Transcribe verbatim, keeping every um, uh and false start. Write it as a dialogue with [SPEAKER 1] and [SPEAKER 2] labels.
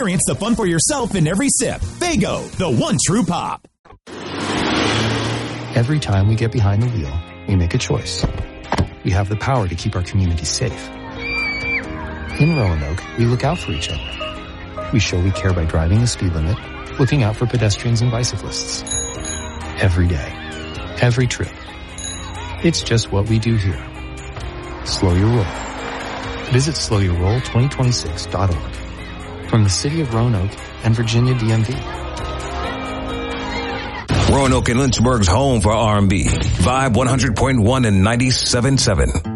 [SPEAKER 1] Experience the fun for yourself in every sip. Faygo, the one true pop.
[SPEAKER 2] Every time we get behind the wheel, we make a choice. We have the power to keep our community safe. In Roanoke, we look out for each other. We show we care by driving the speed limit, looking out for pedestrians and bicyclists. Every day. Every trip. It's just what we do here. Slow your roll. Visit slow your roll twenty twenty-six dot org. From the city of Roanoke and Virginia D M V.
[SPEAKER 3] Roanoke and Lynchburg's home for R and B. Vibe one hundred point one and ninety-seven point seven.